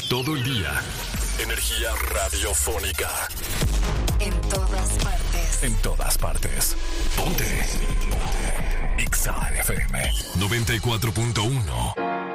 Todo el día. Energía radiofónica. En todas partes. En todas partes. Ponte. Ponte. Exa FM 94.1.